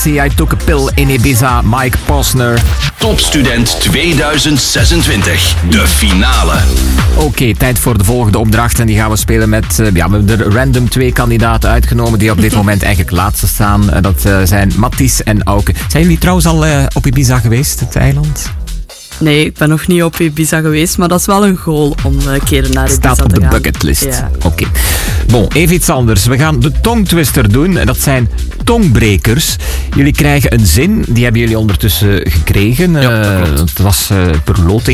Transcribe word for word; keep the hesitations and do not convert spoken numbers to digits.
Ecstasy, I Took a Pill in Ibiza, Mike Posner. Topstudent tweeduizend zesentwintig, de finale. Oké, okay, tijd voor de volgende opdracht. En die gaan we spelen met, uh, ja, met de random twee kandidaten uitgenomen die op dit moment eigenlijk laatste staan. Uh, dat uh, zijn Mathies en Auke. Zijn jullie trouwens al uh, op Ibiza geweest, het eiland? Nee, ik ben nog niet op Ibiza geweest, maar dat is wel een goal om een keer naar Ibiza te gaan. Staat op de bucketlist. Ja. Oké. Okay. Bon, even iets anders. We gaan de tongtwister doen. Dat zijn tongbrekers. Jullie krijgen een zin. Die hebben jullie ondertussen gekregen. Ja, uh, het was uh, per loting.